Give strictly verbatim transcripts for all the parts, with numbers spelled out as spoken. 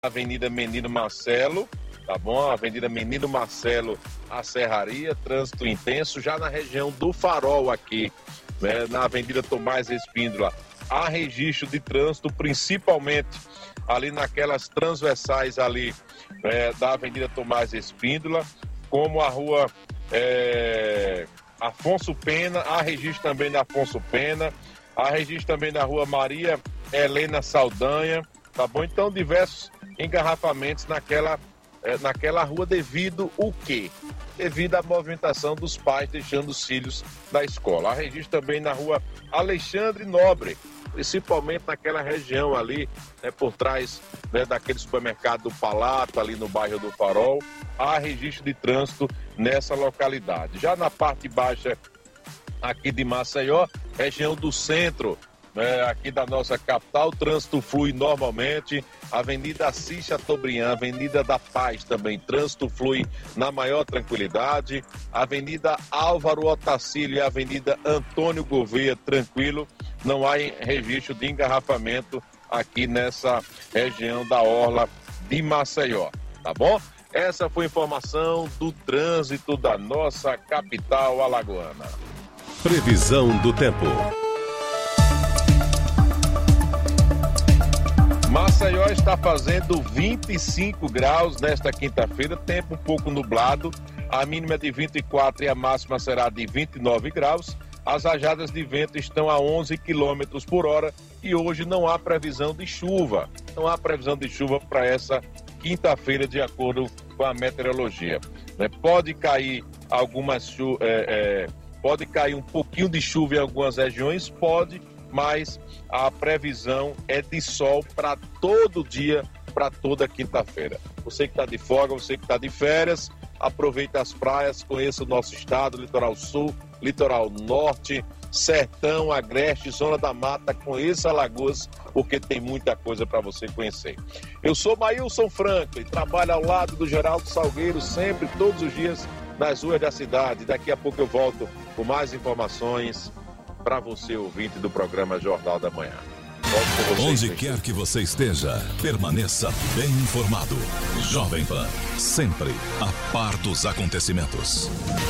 Avenida Menino Marcelo, tá bom? Avenida Menino Marcelo, a Serraria, trânsito intenso, já na região do Farol aqui, né? Na Avenida Tomás Espíndola, há registro de trânsito, principalmente ali naquelas transversais ali é, da Avenida Tomás Espíndola, como a rua é, Afonso Pena, há registro também da Afonso Pena, há registro também da rua Maria Helena Saldanha, tá bom? Então, diversos engarrafamentos naquela, eh, naquela rua devido o quê? Devido à movimentação dos pais deixando os filhos da escola. Há registro também na rua Alexandre Nobre, principalmente naquela região ali, né, por trás, né, daquele supermercado do Palato, ali no bairro do Farol. Há registro de trânsito nessa localidade. Já na parte baixa aqui de Maceió, região do centro, É, aqui da nossa capital, o trânsito flui normalmente. Avenida Assis Chateaubriand, Avenida da Paz também, trânsito flui na maior tranquilidade. Avenida Álvaro Otacílio e Avenida Antônio Gouveia, tranquilo, não há registro de engarrafamento aqui nessa região da orla de Maceió, tá bom? Essa foi a informação do trânsito da nossa capital alagoana. Previsão do tempo. Maceió está fazendo vinte e cinco graus nesta quinta-feira, tempo um pouco nublado, a mínima de vinte e quatro e a máxima será de vinte e nove graus. As rajadas de vento estão a onze quilômetros por hora e hoje não há previsão de chuva. Não há previsão de chuva para essa quinta-feira, de acordo com a meteorologia. Pode cair algumas chu- é, é, pode cair um pouquinho de chuva em algumas regiões, pode, mas a previsão é de sol para todo dia, para toda quinta-feira. Você que está de folga, você que está de férias, aproveite as praias, conheça o nosso estado, Litoral Sul, Litoral Norte, Sertão, Agreste, Zona da Mata, conheça Alagoas, porque tem muita coisa para você conhecer. Eu sou Maílson Franklin, trabalho ao lado do Geraldo Salgueiro, sempre, todos os dias, nas ruas da cidade. Daqui a pouco eu volto com mais informações para você, ouvinte do programa Jornal da Manhã. Onde quer que você esteja, permaneça bem informado. Jovem Pan, sempre a par dos acontecimentos.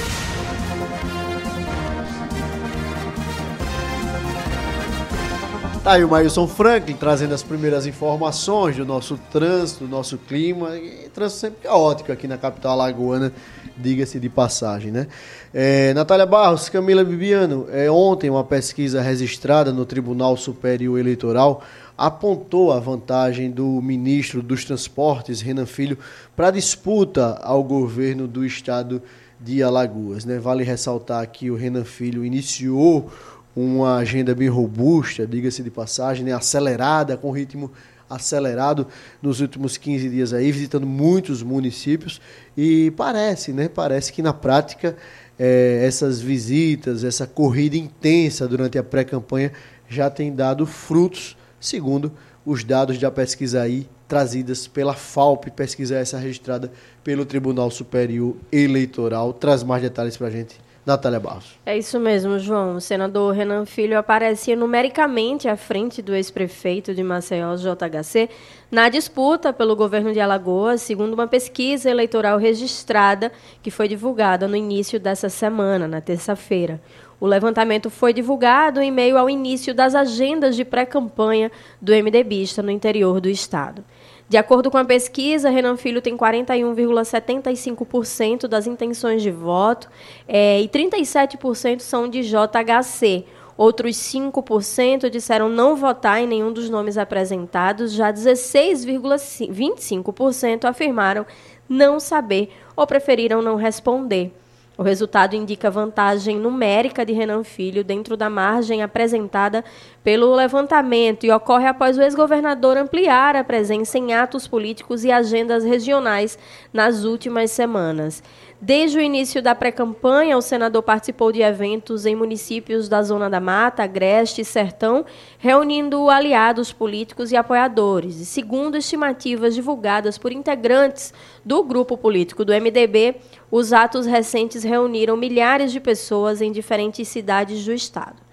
Tá aí o Maílson Franklin trazendo as primeiras informações do nosso trânsito, do nosso clima. E trânsito sempre caótico aqui na capital alagoana, diga-se de passagem, né? É, Natália Barros, Camila Bibiano, é, ontem uma pesquisa registrada no Tribunal Superior Eleitoral apontou a vantagem do ministro dos Transportes, Renan Filho, para a disputa ao governo do estado de Alagoas, né? Vale ressaltar que o Renan Filho iniciou uma agenda bem robusta, diga-se de passagem, né? Acelerada, com ritmo acelerado nos últimos quinze dias aí, visitando muitos municípios, e parece, né? Parece que na prática é, essas visitas, essa corrida intensa durante a pré-campanha já tem dado frutos, segundo os dados da pesquisa aí trazidas pela F A U P, pesquisa essa registrada pelo Tribunal Superior Eleitoral. Traz mais detalhes para a gente, Natália Barros. É isso mesmo, João. O senador Renan Filho aparecia numericamente à frente do ex-prefeito de Maceió, J H C, na disputa pelo governo de Alagoas, segundo uma pesquisa eleitoral registrada que foi divulgada no início dessa semana, na terça-feira. O levantamento foi divulgado em meio ao início das agendas de pré-campanha do MDBista no interior do estado. De acordo com a pesquisa, Renan Filho tem quarenta e um vírgula setenta e cinco por cento das intenções de voto é, e trinta e sete por cento são de J H C. Outros cinco por cento disseram não votar em nenhum dos nomes apresentados, já dezesseis vírgula vinte e cinco por cento afirmaram não saber ou preferiram não responder. O resultado indica vantagem numérica de Renan Filho dentro da margem apresentada pelo levantamento e ocorre após o ex-governador ampliar a presença em atos políticos e agendas regionais nas últimas semanas. Desde o início da pré-campanha, o senador participou de eventos em municípios da Zona da Mata, Agreste e Sertão, reunindo aliados políticos e apoiadores. E segundo estimativas divulgadas por integrantes do grupo político do M D B, os atos recentes reuniram milhares de pessoas em diferentes cidades do estado.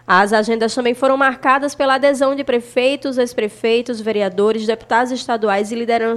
As agendas também foram marcadas pela adesão de prefeitos, ex-prefeitos, vereadores, deputados estaduais e lideranças